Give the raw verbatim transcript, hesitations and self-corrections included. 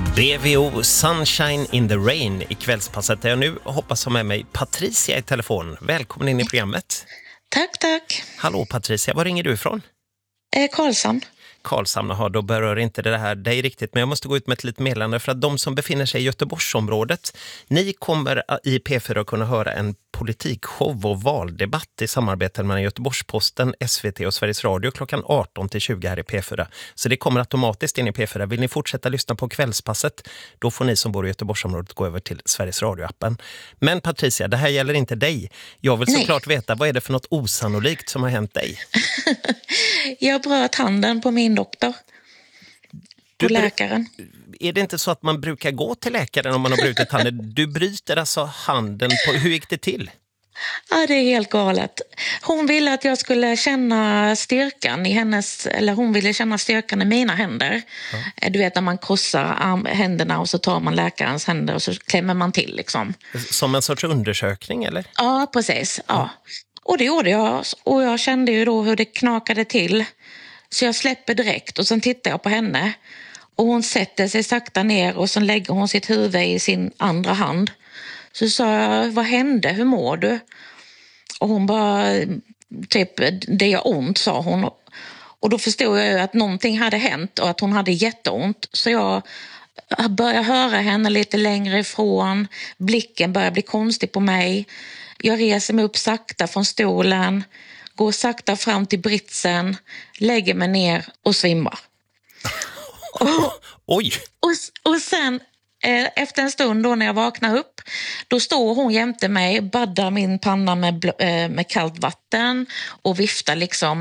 B V O Sunshine in the Rain i kvällspasset där jag nu hoppas ha med mig Patricia i telefon. Välkommen in i programmet. Tack, tack. Hallå Patricia, var ringer du ifrån? Eh, Karlshamn. Karlshamn, aha, då berör inte det här dig riktigt, men jag måste gå ut med ett litet meddelande för att de som befinner sig i Göteborgsområdet, ni kommer i P fyra att kunna höra en politikshow och valdebatt i samarbete mellan Göteborgsposten, S V T och Sveriges Radio klockan arton till tjugo här i P fyra. Så det kommer automatiskt in i P fyra. Vill ni fortsätta lyssna på kvällspasset, då får ni som bor i Göteborgsområdet gå över till Sveriges Radio-appen. Men Patricia, det här gäller inte dig. Jag vill såklart veta, vad är det för något osannolikt som har hänt dig? Jag bröt handen på min doktor. På Du, läkaren. Är det inte så att man brukar gå till läkaren om man har brutit handen? Du bryter alltså handen på... Hur gick det till? Ja, det är helt galet. Hon ville att jag skulle känna styrkan i hennes... Eller hon ville känna styrkan i mina händer. Ja. Du vet när man krossar arm, händerna och så tar man läkarens händer och så klämmer man till liksom. Som en sorts undersökning, eller? Ja, precis. Ja. Ja. Och det gjorde jag. Och jag kände ju då hur det knakade till. Så jag släpper direkt och sen tittar jag på henne. Och hon sätter sig sakta ner och sen lägger hon sitt huvud i sin andra hand. Så sa jag, vad hände? Hur mår du? Och hon bara, typ, det gör ont, sa hon. Och då förstod jag ju att någonting hade hänt och att hon hade jätteont. Så jag började höra henne lite längre ifrån. Blicken börjar bli konstig på mig. Jag reser mig upp sakta från stolen. Går sakta fram till britsen. Lägger mig ner och svimmar. Och, Oj! Och, och sen eh, efter en stund då när jag vaknar upp, då står hon jämte mig, baddar min panna med, bl- eh, med kallt vatten och viftar liksom